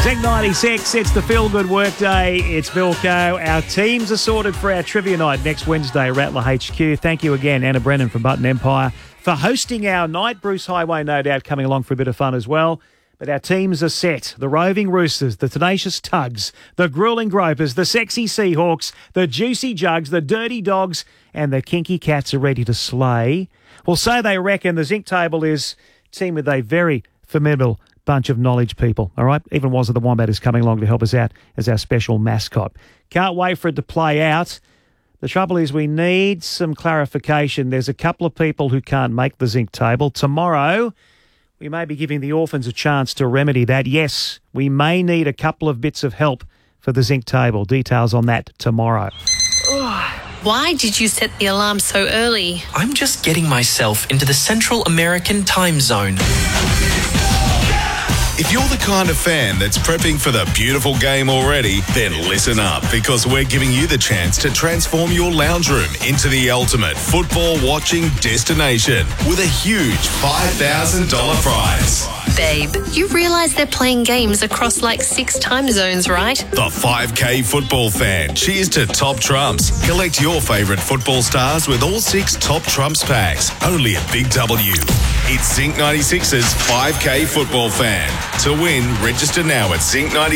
Zing 96, it's the Feel Good Workday. It's Vilco. Our teams are sorted for our trivia night next Wednesday, Rattler HQ. Thank you again, Anna Brennan from Button Empire, for hosting our night. Bruce Highway, no doubt, coming along for a bit of fun as well. But our teams are set. The Roving Roosters, the Tenacious Tugs, the Grueling Gropers, the Sexy Seahawks, the Juicy Jugs, the Dirty Dogs, and the Kinky Cats are ready to slay. Well, so they reckon. The Zinc Table is a team with a very formidable bunch of knowledge people, all right? Even Wazza the Wombat is coming along to help us out as our special mascot. Can't wait for it to play out. The trouble is we need some clarification. There's a couple of people who can't make the Zinc Table. Tomorrow, we may be giving the orphans a chance to remedy that. Yes, we may need a couple of bits of help for the Zinc Table. Details on that tomorrow. Why did you set the alarm so early? I'm just getting myself into the Central American time zone. If you're the kind of fan that's prepping for the beautiful game already, then listen up, because we're giving you the chance to transform your lounge room into the ultimate football watching destination with a huge $5,000 prize. Babe, you realise they're playing games across like 6 time zones, right? The 5K football fan. Cheers to Top Trumps. Collect your favourite football stars with all 6 Top Trumps packs. Only at Big W. It's Zinc 96's 5K football fan. To win, register now at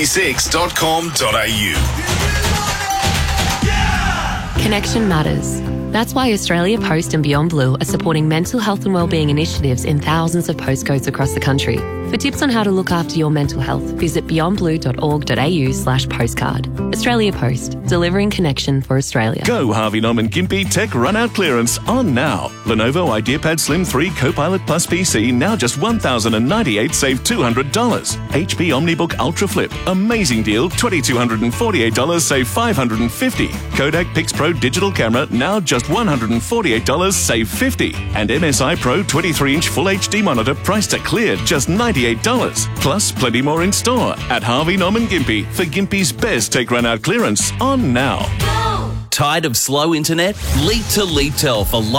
zinc96.com.au. Connection matters. That's why Australia Post and Beyond Blue are supporting mental health and wellbeing initiatives in thousands of postcodes across the country. For tips on how to look after your mental health, visit beyondblue.org.au/postcard. Australia Post, delivering connection for Australia. Go Harvey Norman Gympie Tech Run-Out Clearance on now. Lenovo IdeaPad Slim 3 Copilot Plus PC, now just $1,098, save $200. HP OmniBook Ultra Flip, amazing deal, $2,248, save $550. Kodak Pix Pro Digital Camera, now just $148, save $50. And MSI Pro 23-inch Full HD monitor, priced at clear, just $98. Plus, plenty more in store at Harvey Norman Gympie for Gympie's best Tech Run-Out Clearance on now. Tired of slow internet? Leap to Leaptel for